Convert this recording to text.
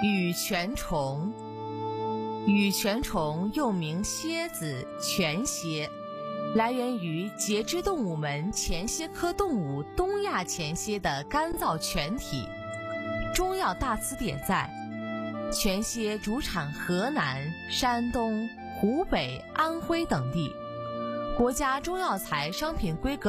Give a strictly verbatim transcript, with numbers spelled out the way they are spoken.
羽泉虫。羽泉虫又名蝎子、泉蝎，来源于节肢动物门前蝎科动物东亚前蝎的干燥泉体。中药大词典载，泉蝎主产河南、山东、湖北、安徽等地，国家中药材商品规格